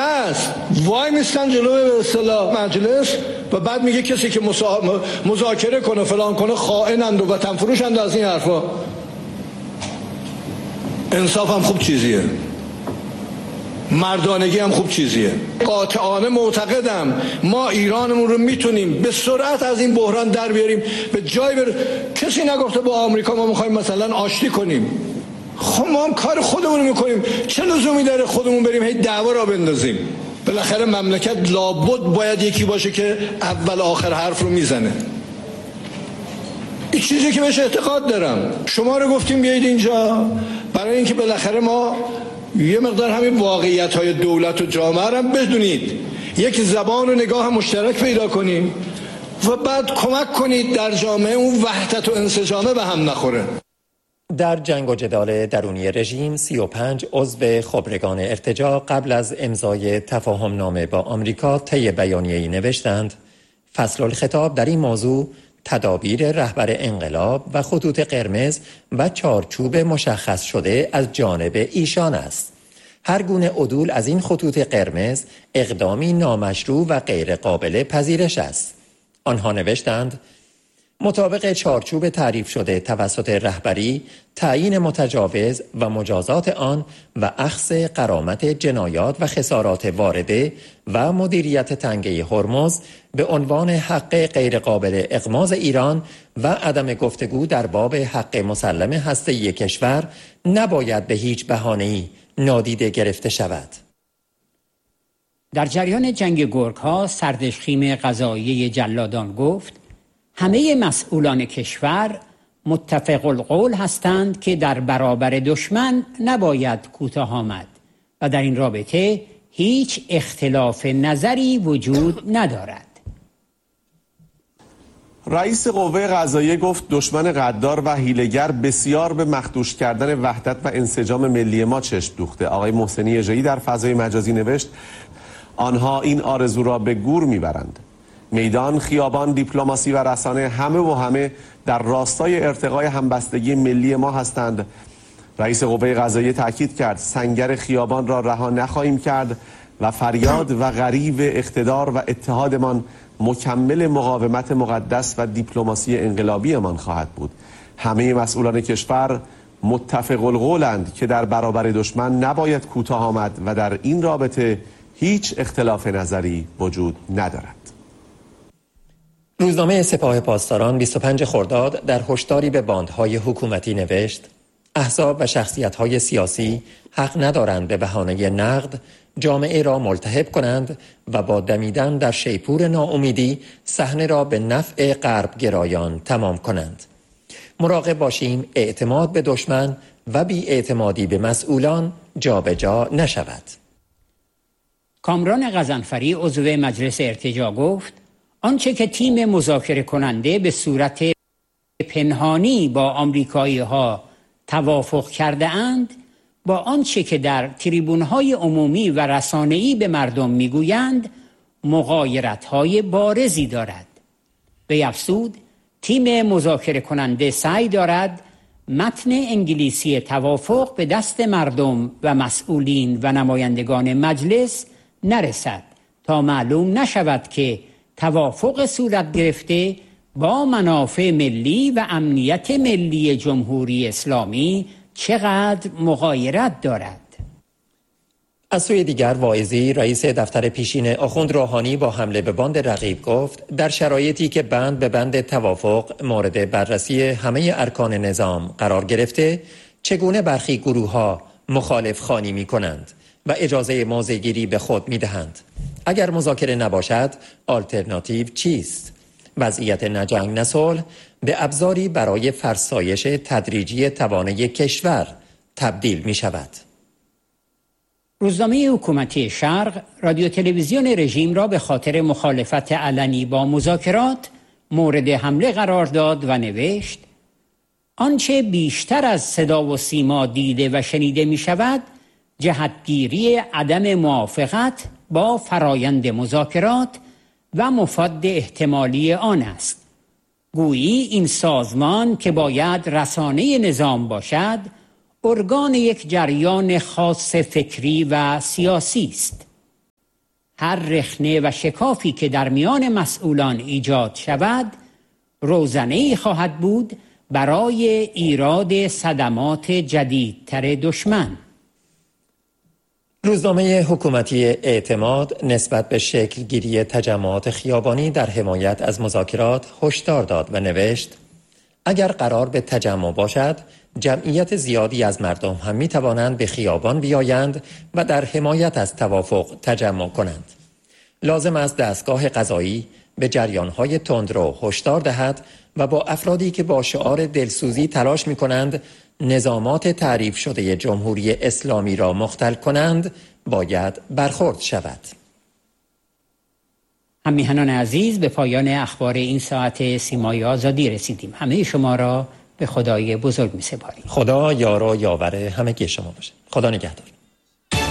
است وای میستن جلوی به اصطلاح مجلس و بعد میگه کسی که مذاکره کنه فلان کنه خائنند و وطن فروشند از این حرفا. انصاف هم خوب چیزیه، مردانگی هم خوب چیزیه. قاطعانه معتقدم ما ایرانمون رو میتونیم به سرعت از این بحران در بیاریم به جای کسی نگفته با آمریکا ما میخوایم مثلا آشتی کنیم. خب ما هم کار خودمون رو میکنیم، چه لزومی داره خودمون بریم هی دعوا را بندازیم؟ بالاخره مملکت لابد باید یکی باشه که اول آخر حرف رو میزنه. این چیزی که بهش اعتقاد دارم. شما رو گفتیم بیایید اینجا برای اینکه بالاخره ما یه مقدار همین واقعیت‌های دولت و جامعه رو هم بدونید، یک زبان و نگاه مشترک پیدا کنیم و بعد کمک کنید در جامعه اون وحدت و انسجامه به هم نخوره. در جنگ و جدال درونی رژیم 35 عضو خبرگان ارتجاع قبل از امضای تفاهم نامه با آمریکا طی بیانیه‌ای نوشتند فصل الخطاب در این موضوع تدابیر رهبر انقلاب و خطوط قرمز و چارچوب مشخص شده از جانب ایشان است. هر گونه عدول از این خطوط قرمز اقدامی نامشروع و غیر قابل پذیرش است. آنها نوشتند مطابق چارچوب تعریف شده توسط رهبری، تعیین متجاوز و مجازات آن و اخذ غرامت جنایات و خسارات وارده و مدیریت تنگه هرمز به عنوان حق غیرقابل اغماض ایران و عدم گفتگو در باب حق مسلم هسته‌ای کشور نباید به هیچ بهانه‌ای نادیده گرفته شود. در جریان جنگ گرگ‌ها سردشخیم قضایی جلادان گفت همه مسئولان کشور متفق القول هستند که در برابر دشمن نباید کوتاه آمد و در این رابطه هیچ اختلاف نظری وجود ندارد. رئیس قوه قضاییه گفت دشمن غدار و حیله‌گر بسیار به مخدوش کردن وحدت و انسجام ملی ما چشم دوخته. آقای محسنی اژه‌ای در فضای مجازی نوشت آنها این آرزو را به گور میبرند. میدان، خیابان، دیپلماسی و رسانه همه در راستای ارتقای همبستگی ملی ما هستند. رئیس قوه قضاییه تاکید کرد سنگر خیابان را رها نخواهیم کرد و فریاد و غریو اقتدار و اتحادمان مکمل مقاومت مقدس و دیپلماسی انقلابیمان خواهد بود. همه مسئولان کشور متفق القولند که در برابر دشمن نباید کوتاه آمد و در این رابطه هیچ اختلاف نظری وجود ندارد. روزنامه سپاه پاسداران 25 خرداد در هشداری به باندهای حکومتی نوشت احزاب و شخصیت‌های سیاسی حق ندارند به بهانه نقد جامعه را ملتهب کنند و با دمیدن در شیپور ناامیدی صحنه را به نفع غرب گرایان تمام کنند. مراقب باشیم اعتماد به دشمن و بی اعتمادی به مسئولان جابجا نشود. کامران غضنفری عضو مجلس ارتجاع گفت آنچه که تیم مذاکره کننده به صورت پنهانی با آمریکایی ها توافق کرده اند با آنچه که در تریبون‌های عمومی و رسانه‌ای به مردم میگویند مغایرت‌های بارزی دارد. به افزود تیم مذاکره کننده سعی دارد متن انگلیسی توافق به دست مردم و مسئولین و نمایندگان مجلس نرسد تا معلوم نشود که توافق صورت گرفته با منافع ملی و امنیت ملی جمهوری اسلامی چقدر مغایرت دارد. از سوی دیگر واعظی رئیس دفتر پیشین آخوند روحانی با حمله به باند رقیب گفت در شرایطی که بند به بند توافق مورد بررسی همه ارکان نظام قرار گرفته چگونه برخی گروه‌ها مخالف خوانی می‌کنند و اجازه موضع‌گیری به خود می‌دهند. اگر مذاکره نباشد آلترناتیو چیست؟ وضعیت نه جنگ نه صلح به ابزاری برای فرسایش تدریجی توانایی کشور تبدیل می شود. روزنامه حکومتی شرق رادیو تلویزیون رژیم را به خاطر مخالفت علنی با مذاکرات مورد حمله قرار داد و نوشت آنچه بیشتر از صدا و سیما دیده و شنیده می شود جهتگیری عدم موافقت با فرایند مذاکرات و مفاد احتمالی آن است. گویی این سازمان که باید رسانه نظام باشد، ارگان یک جریان خاص فکری و سیاسی است. هر رخنه و شکافی که در میان مسئولان ایجاد شود روزنه‌ای خواهد بود برای ایراد صدمات جدیدتر دشمن. روزنامه حکومتی اعتماد نسبت به شکلگیری تجمعات خیابانی در حمایت از مذاکرات هشدار داد و نوشت: اگر قرار به تجمع باشد، جمعیت زیادی از مردم هم می توانند به خیابان بیایند و در حمایت از توافق تجمع کنند. لازم است دستگاه قضایی به جریان‌های تندرو هشدار دهد و با افرادی که با شعار دلسوزی تلاش می کنند نظامات تعریف شده جمهوری اسلامی را مختل کنند باید برخورد شود. همیهنان عزیز، به پایان اخبار این ساعت سیمای آزادی رسیدیم. همه شما را به خدای بزرگ می سپاریم. خدا یار و یاور همگی شما باشه. خدا نگهدار.